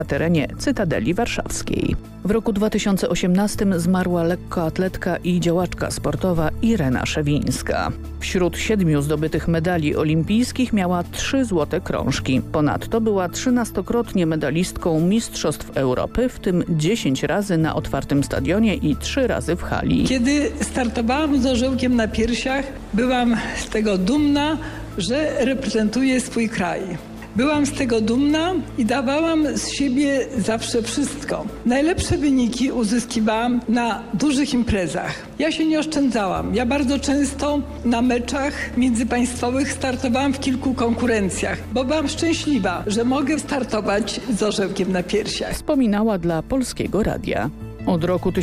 na terenie Cytadeli Warszawskiej. W roku 2018 zmarła lekkoatletka i działaczka sportowa Irena Szewińska. Wśród 7 zdobytych medali olimpijskich miała 3 złote krążki. Ponadto była 13-krotnie medalistką Mistrzostw Europy, w tym 10 razy na otwartym stadionie i 3 razy w hali. Kiedy startowałam z orzełkiem na piersiach, byłam z tego dumna, że reprezentuję swój kraj. Byłam z tego dumna i dawałam z siebie zawsze wszystko. Najlepsze wyniki uzyskiwałam na dużych imprezach. Ja się nie oszczędzałam. Ja bardzo często na meczach międzypaństwowych startowałam w kilku konkurencjach, bo byłam szczęśliwa, że mogę startować z orzełkiem na piersiach. Wspominała dla Polskiego Radia. Od roku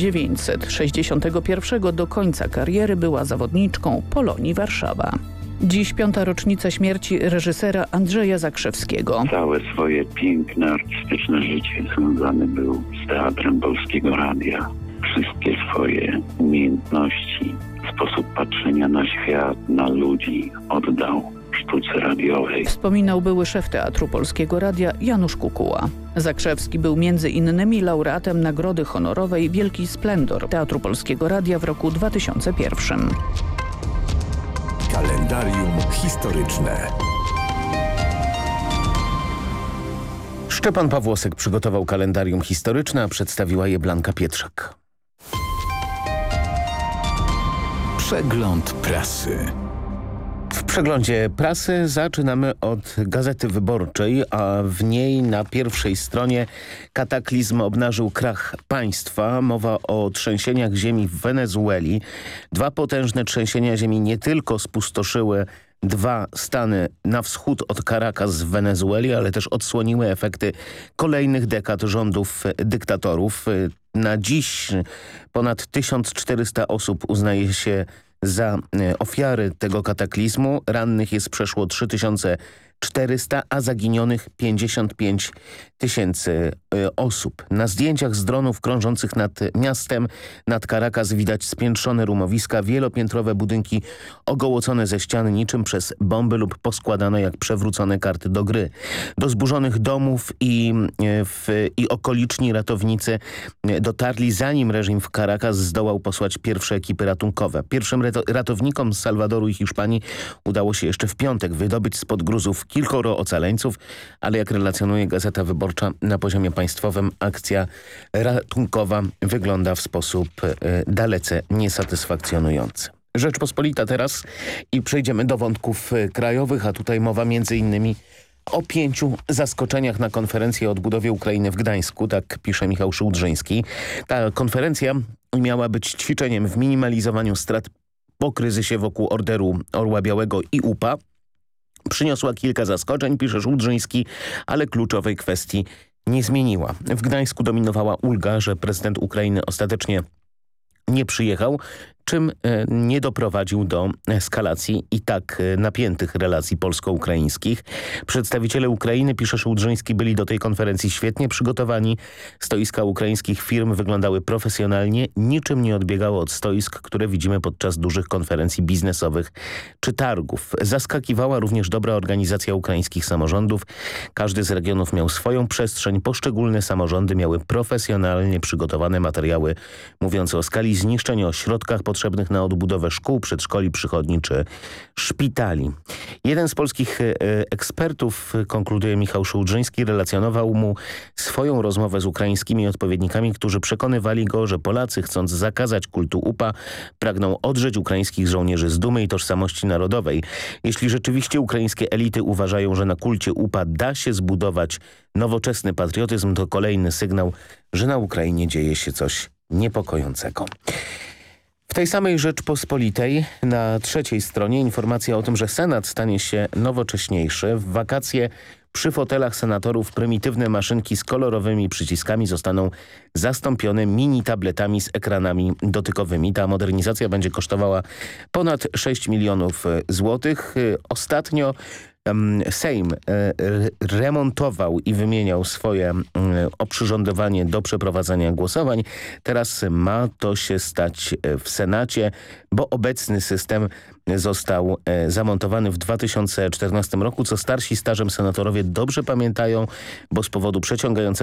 1961 do końca kariery była zawodniczką Polonii Warszawa. Dziś 5. rocznica śmierci reżysera Andrzeja Zakrzewskiego. Całe swoje piękne, artystyczne życie związane był z Teatrem Polskiego Radia. Wszystkie swoje umiejętności, sposób patrzenia na świat, na ludzi oddał sztuce radiowej. Wspominał były szef Teatru Polskiego Radia Janusz Kukuła. Zakrzewski był między innymi laureatem Nagrody Honorowej Wielki Splendor Teatru Polskiego Radia w roku 2001. Kalendarium historyczne. Szczepan Pawłosek przygotował kalendarium historyczne, a przedstawiła je Blanka Pietrzak. Przegląd prasy. W przeglądzie prasy zaczynamy od Gazety Wyborczej, a w niej na pierwszej stronie kataklizm obnażył krach państwa. Mowa o trzęsieniach ziemi w Wenezueli. 2 potężne trzęsienia ziemi nie tylko spustoszyły 2 stany na wschód od Caracas w Wenezueli, ale też odsłoniły efekty kolejnych dekad rządów dyktatorów. Na dziś ponad 1400 osób uznaje się za ofiary tego kataklizmu. Rannych jest przeszło 3400, a zaginionych 55 tysięcy osób. Na zdjęciach z dronów krążących nad miastem, nad Caracas widać spiętrzone rumowiska, wielopiętrowe budynki ogołocone ze ścian niczym przez bomby lub poskładane jak przewrócone karty do gry. Do zburzonych domów i okoliczni ratownicy dotarli, zanim reżim w Caracas zdołał posłać pierwsze ekipy ratunkowe. Pierwszym ratownikom z Salwadoru i Hiszpanii udało się jeszcze w piątek wydobyć spod gruzów kilkoro ocaleńców, ale jak relacjonuje Gazeta Wyborcza, na poziomie państwowym akcja ratunkowa wygląda w sposób dalece niesatysfakcjonujący. Rzeczpospolita teraz i przejdziemy do wątków krajowych, a tutaj mowa m.in. o 5 zaskoczeniach na konferencję o odbudowie Ukrainy w Gdańsku, tak pisze Michał Szyłdrzyński. Ta konferencja miała być ćwiczeniem w minimalizowaniu strat po kryzysie wokół Orderu Orła Białego i UPA. Przyniosła kilka zaskoczeń, pisze Szyłdrzyński, ale kluczowej kwestii nie zmieniła. W Gdańsku dominowała ulga, że prezydent Ukrainy ostatecznie nie przyjechał, czym nie doprowadził do eskalacji i tak napiętych relacji polsko-ukraińskich. Przedstawiciele Ukrainy, pisze Szyłdrzyński, byli do tej konferencji świetnie przygotowani. Stoiska ukraińskich firm wyglądały profesjonalnie, niczym nie odbiegało od stoisk, które widzimy podczas dużych konferencji biznesowych czy targów. Zaskakiwała również dobra organizacja ukraińskich samorządów. Każdy z regionów miał swoją przestrzeń, poszczególne samorządy miały profesjonalnie przygotowane materiały mówiące o skali zniszczeń, o środkach potrzebnych na odbudowę szkół, przedszkoli, przychodni czy szpitali. Jeden z polskich ekspertów, konkluduje Michał Szyłdrzyński, relacjonował mu swoją rozmowę z ukraińskimi odpowiednikami, którzy przekonywali go, że Polacy, chcąc zakazać kultu UPA, pragną odrzeć ukraińskich żołnierzy z dumy i tożsamości narodowej. Jeśli rzeczywiście ukraińskie elity uważają, że na kulcie UPA da się zbudować nowoczesny patriotyzm, to kolejny sygnał, że na Ukrainie dzieje się coś niepokojącego. W tej samej Rzeczpospolitej na trzeciej stronie informacja o tym, że Senat stanie się nowocześniejszy. W wakacje przy fotelach senatorów prymitywne maszynki z kolorowymi przyciskami zostaną zastąpione mini tabletami z ekranami dotykowymi. Ta modernizacja będzie kosztowała ponad 6 milionów złotych. Ostatnio Sejm remontował i wymieniał swoje oprzyrządowanie do przeprowadzania głosowań. Teraz ma to się stać w Senacie, bo obecny system został zamontowany w 2014 roku, co starsi stażem senatorowie dobrze pamiętają, bo z powodu przeciągającego